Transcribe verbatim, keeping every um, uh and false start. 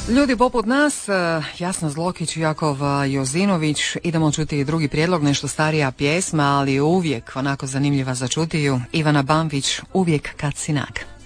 Ljudi poput nas, Jasna Zlokić, Jakov Jozinović, idemo čuti drugi prijedlog, nešto starija pjesma, ali uvijek onako zanimljiva za čutiju. Ivana Bambić, Uvijek kad si nag.